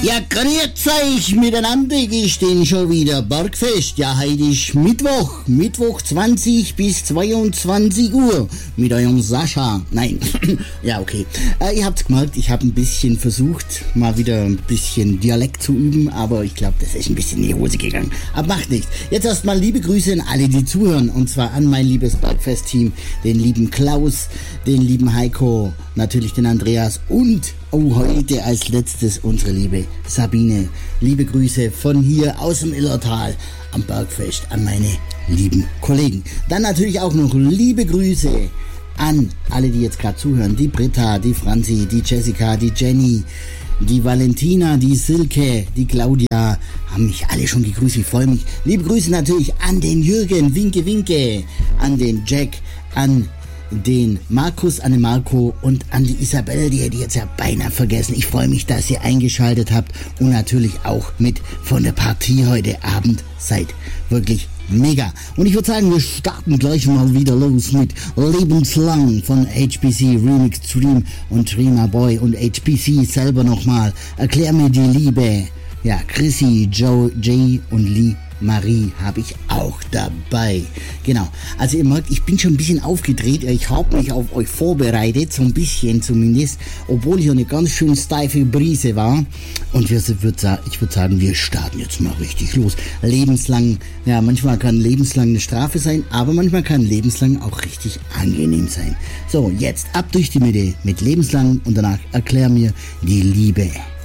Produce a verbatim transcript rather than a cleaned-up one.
Ja, grüß euch miteinander, ich stehe schon wieder Bergfest. Ja, heute ist Mittwoch, Mittwoch zwanzig bis zweiundzwanzig Uhr mit eurem Sascha. Nein, ja, okay. Äh, ihr habt's gemerkt, ich habe ein bisschen versucht, mal wieder ein bisschen Dialekt zu üben, aber ich glaube, das ist ein bisschen in die Hose gegangen. Aber macht nichts. Jetzt erstmal liebe Grüße an alle, die zuhören, und zwar an mein liebes Bergfest-Team, den lieben Klaus, den lieben Heiko, natürlich den Andreas und oh, heute als letztes unsere liebe Sabine. Liebe Grüße von hier aus dem Illertal am Bergfest an meine lieben Kollegen. Dann natürlich auch noch liebe Grüße an alle, die jetzt gerade zuhören. Die Britta, die Franzi, die Jessica, die Jenny, die Valentina, die Silke, die Claudia, haben mich alle schon gegrüßt. Ich freue mich. Liebe Grüße natürlich an den Jürgen, Winke, Winke, an den Jack, an den Markus, an den Marco und an die Isabelle, die hätte ich jetzt ja beinahe vergessen. Ich freue mich, dass ihr eingeschaltet habt und natürlich auch mit von der Partie heute Abend seid. Wirklich mega. Und ich würde sagen, wir starten gleich mal wieder los mit Lebenslang von H B C Remix Dream und Dreamer Boy und H B C selber nochmal. Erklär mir die Liebe. Ja, Chrissy, Joe, Jay und Lee Marie habe ich auch dabei. Genau. Also ihr merkt, ich bin schon ein bisschen aufgedreht. Ich habe mich auf euch vorbereitet, so ein bisschen zumindest, obwohl hier eine ganz schön steife Brise war. Und wir, ich würde sagen, wir starten jetzt mal richtig los. Lebenslang, ja, manchmal kann lebenslang eine Strafe sein, aber manchmal kann lebenslang auch richtig angenehm sein. So, jetzt ab durch die Mitte mit lebenslang und danach erklär mir die Liebe.